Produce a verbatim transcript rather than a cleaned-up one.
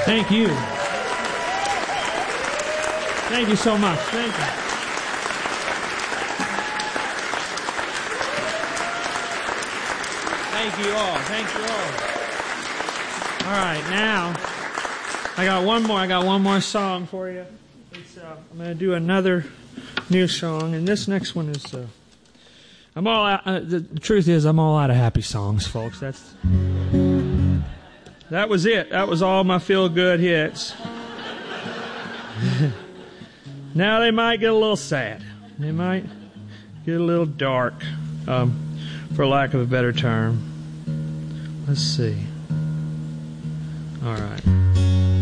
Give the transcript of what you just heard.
Thank you. Thank you so much. Thank you. Thank you all. Thank you all. All right, now I got one more. I got one more song for you. It's, uh, I'm going to do another new song, and this next one is. Uh, I'm all out. Uh, the, the truth is, I'm all out of happy songs, folks. That's. That was it. That was all my feel-good hits. Now they might get a little sad. They might get a little dark, um, for lack of a better term. Let's see. All right.